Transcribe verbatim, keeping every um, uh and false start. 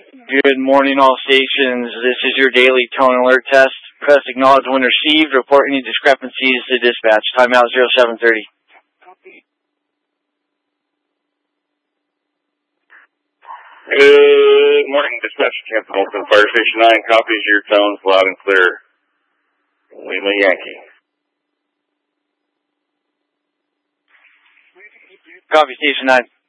Good morning, all stations. This is your daily tone alert test. Press acknowledge when received. Report any discrepancies to dispatch. Timeout zero seven thirty. Good morning, dispatch. Camp Hamilton Fire Station nine. Copies your tones loud and clear. Lima Yankee. Copy, Station nine.